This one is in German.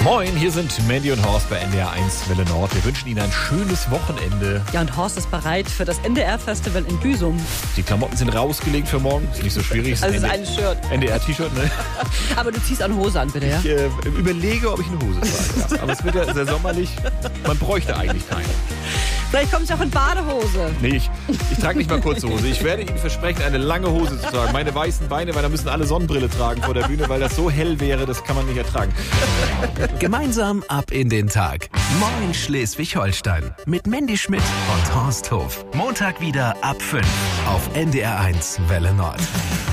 Moin, hier sind Mandy und Horst bei NDR 1 Welle Nord. Wir wünschen Ihnen ein schönes Wochenende. Ja, und Horst ist bereit für das NDR-Festival in Büsum. Die Klamotten sind rausgelegt für morgen. Ist nicht so schwierig. Also es ist ein Shirt. NDR-T-Shirt, ne? Aber du ziehst eine Hose an, bitte, ja? Ich überlege, ob ich eine Hose trage. Ja. Aber es wird ja sehr sommerlich. Man bräuchte eigentlich keine. Vielleicht kommst du auch in Badehose. Nee, ich trage nicht mal kurze Hose. Ich werde Ihnen versprechen, eine lange Hose zu tragen. Meine weißen Beine, weil da müssen alle Sonnenbrille tragen vor der Bühne, weil das so hell wäre, das kann man nicht ertragen. Gemeinsam ab in den Tag. Moin Schleswig-Holstein. Mit Mandy Schmidt und Horst Hof. Montag wieder ab 5 auf NDR 1 Welle Nord.